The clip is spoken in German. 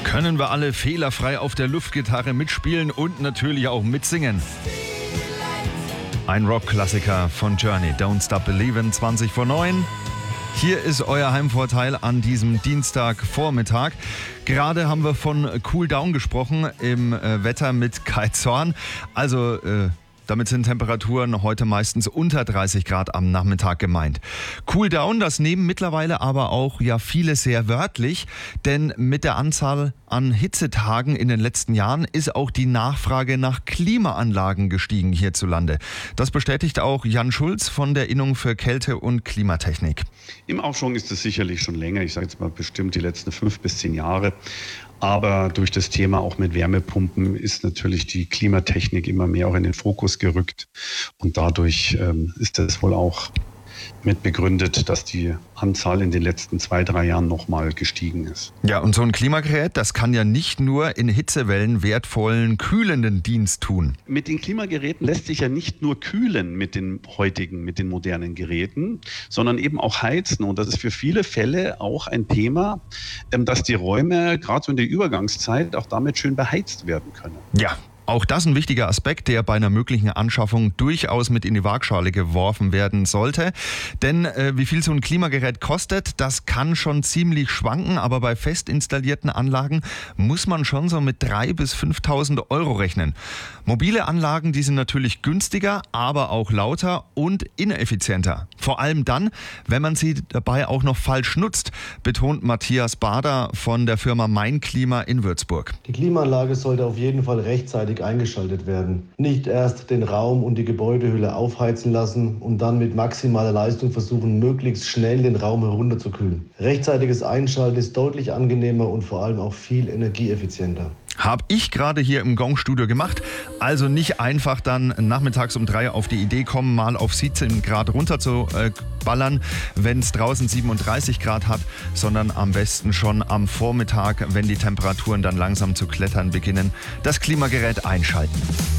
können wir alle fehlerfrei auf der Luftgitarre mitspielen und natürlich auch mitsingen. Ein Rockklassiker von Journey, Don't Stop Believin', 20 vor 9. Hier ist euer Heimvorteil an diesem Dienstagvormittag. Gerade haben wir von Cool Down gesprochen im Wetter mit Kai Zorn. Also damit sind Temperaturen heute meistens unter 30 Grad am Nachmittag gemeint. Cool Down, das nehmen mittlerweile aber auch viele sehr wörtlich, denn mit der Anzahl an Hitzetagen in den letzten Jahren ist auch die Nachfrage nach Klimaanlagen gestiegen hierzulande. Das bestätigt auch Jan Schulz von der Innung für Kälte- und Klimatechnik. Im Aufschwung ist es sicherlich schon länger, ich sage jetzt mal bestimmt die letzten 5 bis 10 Jahre. Aber durch das Thema auch mit Wärmepumpen ist natürlich die Klimatechnik immer mehr auch in den Fokus gerückt. Und dadurch ist das wohl auch mit begründet, dass die Anzahl in den letzten 2-3 Jahren nochmal gestiegen ist. Ja, und so ein Klimagerät, das kann ja nicht nur in Hitzewellen wertvollen, kühlenden Dienst tun. Mit den Klimageräten lässt sich ja nicht nur kühlen mit den modernen Geräten, sondern eben auch heizen. Und das ist für viele Fälle auch ein Thema, dass die Räume gerade so in der Übergangszeit auch damit schön beheizt werden können. Ja. Auch das ein wichtiger Aspekt, der bei einer möglichen Anschaffung durchaus mit in die Waagschale geworfen werden sollte. Denn wie viel so ein Klimagerät kostet, das kann schon ziemlich schwanken. Aber bei fest installierten Anlagen muss man schon so mit 3.000 bis 5.000 Euro rechnen. Mobile Anlagen, die sind natürlich günstiger, aber auch lauter und ineffizienter. Vor allem dann, wenn man sie dabei auch noch falsch nutzt, betont Matthias Bader von der Firma Mein Klima in Würzburg. Die Klimaanlage sollte auf jeden Fall rechtzeitig eingeschaltet werden. Nicht erst den Raum und die Gebäudehülle aufheizen lassen und dann mit maximaler Leistung versuchen, möglichst schnell den Raum herunterzukühlen. Rechtzeitiges Einschalten ist deutlich angenehmer und vor allem auch viel energieeffizienter. Habe ich gerade hier im Gong-Studio gemacht. Also nicht einfach dann nachmittags um 3 auf die Idee kommen, mal auf 17 Grad runter zu ballern, wenn es draußen 37 Grad hat, sondern am besten schon am Vormittag, wenn die Temperaturen dann langsam zu klettern beginnen, das Klimagerät einschalten.